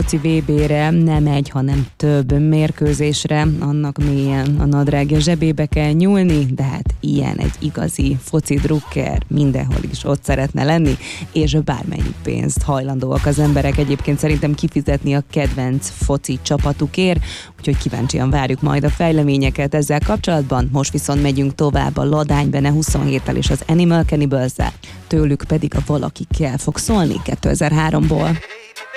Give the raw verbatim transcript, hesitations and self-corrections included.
foci vé bére nem egy, hanem több mérkőzésre, annak mélyen a nadrágja zsebébe kell nyúlni, de hát ilyen egy igazi foci drukker mindenhol is ott szeretne lenni, és bármennyi pénzt hajlandóak az emberek egyébként szerintem kifizetni a kedvenc foci csapatukért, úgyhogy kíváncsian várjuk majd a fejleményeket ezzel kapcsolatban. Most viszont megyünk tovább a Ladány Bene huszonhéttel és az Animal Cannibals-zel, tőlük pedig a Valaki kell fog szólni kétezer-háromból.